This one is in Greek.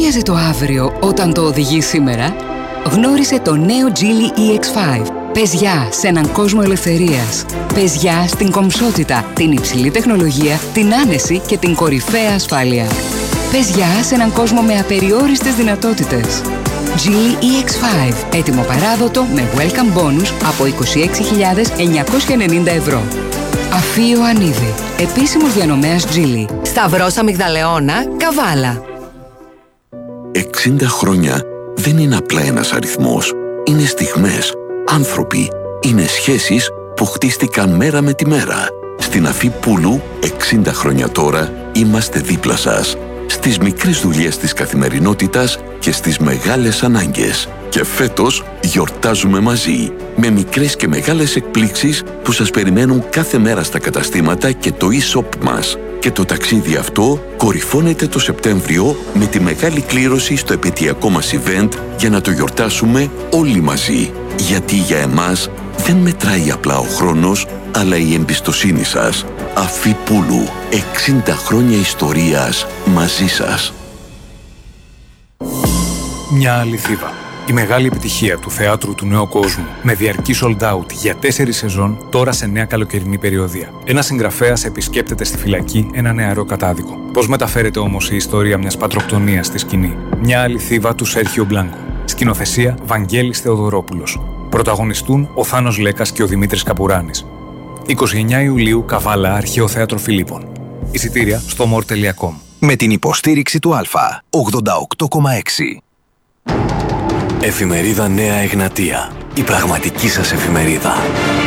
έμοιαζε το αύριο όταν το οδηγείς σήμερα? Γνώρισε το νέο Geely EX5. Πες γεια σε έναν κόσμο ελευθερίας. Πες γεια στην κομψότητα, την υψηλή τεχνολογία, την άνεση και την κορυφαία ασφάλεια. Πες γεια σε έναν κόσμο με απεριόριστες δυνατότητες. Geely EX5. Έτοιμο παράδοτο με welcome bonus από 26.990 ευρώ. Αφείο Ανίδη. Επίσημος διανομέας Geely. Σταυρός Αμυγδαλεώνα, Καβάλα. 60 χρόνια δεν είναι απλά ένας αριθμός. Είναι στιγμές, άνθρωποι, είναι σχέσεις που χτίστηκαν μέρα με τη μέρα. Στην Αφή Πούλου, 60 χρόνια τώρα, είμαστε δίπλα σας. Στις μικρές δουλειές της καθημερινότητας και στις μεγάλες ανάγκες. Και φέτος γιορτάζουμε μαζί, με μικρές και μεγάλες εκπλήξεις που σας περιμένουν κάθε μέρα στα καταστήματα και το e-shop μας. Και το ταξίδι αυτό κορυφώνεται το Σεπτέμβριο με τη μεγάλη κλήρωση στο επαιτειακό μας event για να το γιορτάσουμε όλοι μαζί. Γιατί για εμάς δεν μετράει απλά ο χρόνος, αλλά η εμπιστοσύνη σας. Αφή Πούλου, 60 χρόνια ιστορίας μαζί σας. Μια αληθίδα. Η μεγάλη επιτυχία του θεάτρου του νέου κόσμου, με διαρκή sold out για 4 σεζόν, τώρα σε νέα καλοκαιρινή περιοδία. Ένας συγγραφέας επισκέπτεται στη φυλακή ένα νεαρό κατάδικο. Πώς μεταφέρεται όμως η ιστορία μιας πατροκτονίας στη σκηνή? Μια αληθίδα του Σέρχιο Μπλάνκο. Σκηνοθεσία Βαγγέλης Θεοδωρόπουλος. Πρωταγωνιστούν ο Θάνος Λέκας και ο Δημήτρης Καπουράνης. 29 Ιουλίου, Καβάλα, Αρχαίο Θέατρο Φιλίππων. Εισιτήρια στο more.com. Με την υποστήριξη του Α, 88,6. Εφημερίδα Νέα Εγνατία. Η πραγματική σας εφημερίδα.